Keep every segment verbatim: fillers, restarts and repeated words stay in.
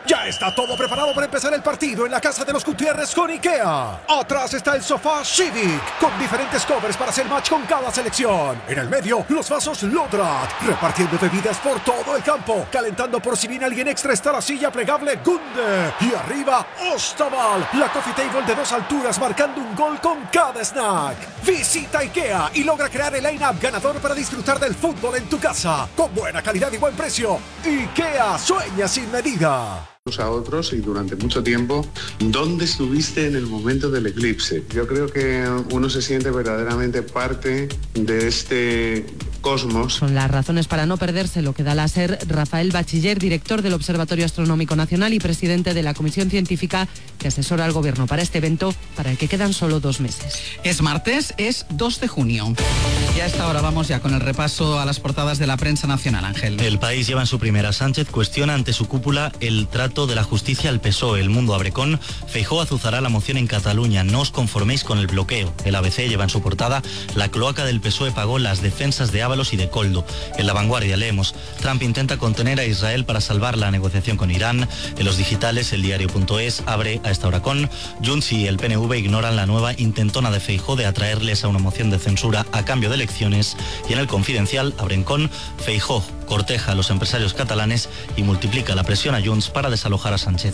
Ya está todo preparado para empezar el partido en la casa de los Gutiérrez con IKEA. Atrás está el sofá Civic, con diferentes covers para hacer match con cada selección. En el medio, los vasos Lodrat, repartiendo bebidas por todo el campo. Calentando por si viene alguien extra está la silla plegable Gunde. Y arriba, Ostaval, la coffee table de dos alturas marcando un gol con cada snack. Visita IKEA y logra crear el line-up ganador para disfrutar del fútbol en tu casa. Con buena calidad y buen precio. IKEA, sueña sin medida. A otros y durante mucho tiempo. ¿Dónde estuviste en el momento del eclipse? Yo creo que uno se siente verdaderamente parte de este cosmos. Son las razones para no perderse lo que da láser Rafael Bachiller, director del Observatorio Astronómico Nacional y presidente de la Comisión Científica que asesora al Gobierno para este evento, para el que quedan solo dos meses. Es martes, es dos de junio. Y a esta hora vamos ya con el repaso a las portadas de la prensa nacional, Ángel. El País lleva en su primera. Sánchez cuestiona ante su cúpula el trato de la justicia al P S O E. El Mundo abre con: Feijóo azuzará la moción en Cataluña, no os conforméis con el bloqueo. El A B C lleva en su portada: la cloaca del P S O E pagó las defensas de Ábalos y de Koldo. En La Vanguardia leemos: Trump intenta contener a Israel para salvar la negociación con Irán. En los digitales, el diario punto es abre a esta hora con: Junts y el P N V ignoran la nueva intentona de Feijóo de atraerles a una moción de censura a cambio de elecciones. Y en el Confidencial abren con: Feijóo corteja a los empresarios catalanes y multiplica la presión a Junts para desalojar a Sánchez.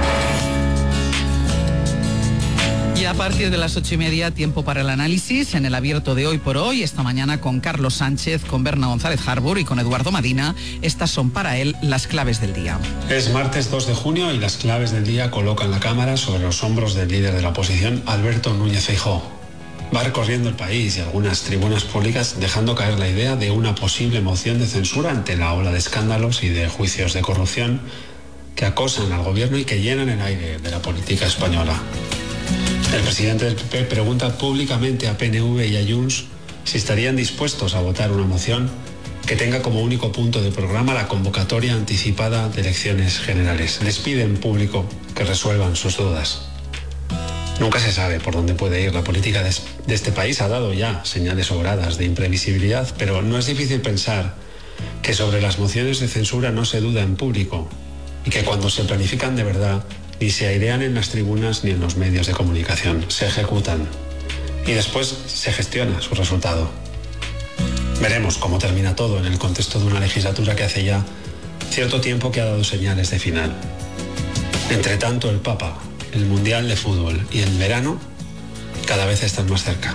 Y a partir de las ocho y media, tiempo para el análisis en el abierto de Hoy por Hoy, esta mañana con Carlos Sánchez, con Berna González Harbour y con Eduardo Madina. Estas son para él las claves del día. Es martes dos de junio y las claves del día colocan la cámara sobre los hombros del líder de la oposición, Alberto Núñez Feijóo. Va recorriendo el país y algunas tribunas públicas dejando caer la idea de una posible moción de censura ante la ola de escándalos y de juicios de corrupción que acosan al gobierno y que llenan el aire de la política española. El presidente del P P pregunta públicamente a P N V y a Junts si estarían dispuestos a votar una moción que tenga como único punto de programa la convocatoria anticipada de elecciones generales. Les pide en público que resuelvan sus dudas. Nunca se sabe por dónde puede ir la política de este país. Ha dado ya señales sobradas de imprevisibilidad, pero no es difícil pensar que sobre las mociones de censura no se duda en público y que cuando se planifican de verdad ni se airean en las tribunas ni en los medios de comunicación, se ejecutan y después se gestiona su resultado. Veremos cómo termina todo en el contexto de una legislatura que hace ya cierto tiempo que ha dado señales de final. Entre tanto, el Papa, el Mundial de Fútbol y el verano cada vez están más cerca.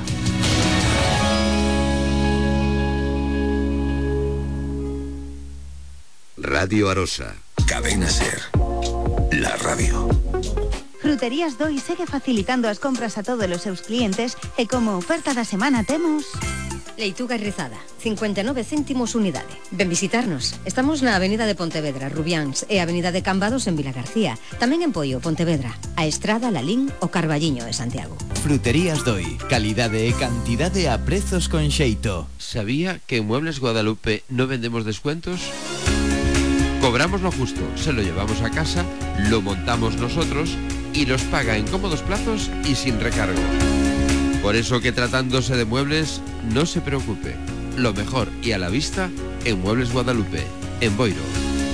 Radio Arosa, Cadena Ser, la radio. Fruterías Doi segue facilitando as compras a todos os seus clientes e como oferta da semana temos leituga rizada, cincuenta e nove céntimos unidade. Ven visitarnos. Estamos na Avenida de Pontevedra, Rubiáns, e Avenida de Cambados en Vilagarcía. Tamén en Poio, Pontevedra, a Estrada, Lalín, o Carballiño de Santiago. Fruterías Doi, calidade e cantidade a prezos con xeito. ¿Sabía que en Muebles Guadalupe no vendemos descuentos? Cobramos lo justo, se lo llevamos a casa, lo montamos nosotros y los paga en cómodos plazos y sin recargo. Por eso que tratándose de muebles, no se preocupe. Lo mejor y a la vista en Muebles Guadalupe, en Boiro.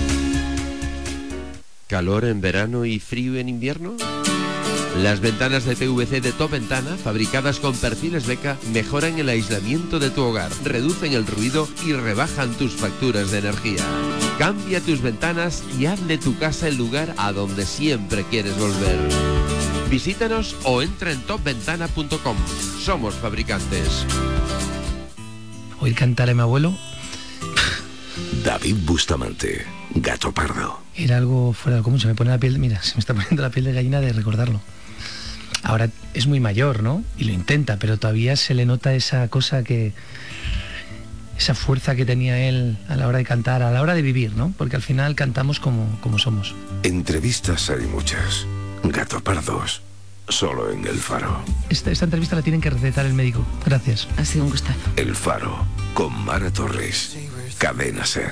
¿Calor en verano y frío en invierno? Las ventanas de P V C de Top Ventana, fabricadas con perfiles Beca, mejoran el aislamiento de tu hogar, reducen el ruido y rebajan tus facturas de energía. Cambia tus ventanas y haz de tu casa el lugar a donde siempre quieres volver. Visítanos o entra en top ventana punto com. Somos fabricantes. Oír cantar a mi abuelo. David Bustamante, Gato Pardo. Era algo fuera de común, se me pone la piel, mira, se me está poniendo la piel de gallina de recordarlo. Ahora es muy mayor, ¿no? Y lo intenta, pero todavía se le nota esa cosa que... esa fuerza que tenía él a la hora de cantar, a la hora de vivir, ¿no? Porque al final cantamos como, como somos. Entrevistas hay muchas. Gato Pardos, solo en El Faro. Esta, esta entrevista la tienen que recetar el médico. Gracias. Ha sido un gustazo. El Faro, con Mara Torres. Cadena Ser.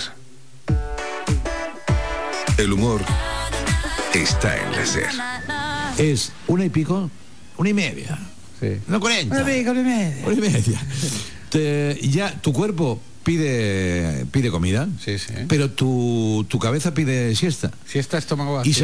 El humor está en la Ser. Es una y pico, una y media. Sí. No cuarenta. Una y pico, una y media. Una y media. Te, ya tu cuerpo pide pide comida, sí, sí. pero tu, tu cabeza pide siesta. Siesta estómago vacío. Y